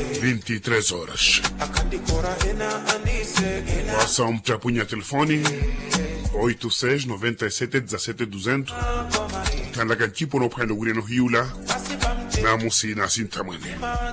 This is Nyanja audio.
23 horas. Passa mtapunha telefone 86 97 17 200. Kanda kanchipo no pwendo wile no hiula na musi na sintamane.